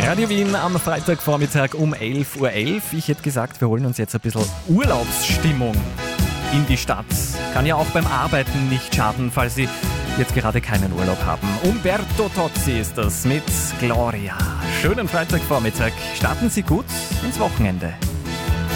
Radio Wien am Freitagvormittag um 11.11 Uhr. Ich hätte gesagt, wir holen uns jetzt ein bisschen Urlaubsstimmung in die Stadt. Kann ja auch beim Arbeiten nicht schaden, falls Sie jetzt gerade keinen Urlaub haben. Umberto Tozzi ist das mit Gloria. Schönen Freitagvormittag. Starten Sie gut ins Wochenende.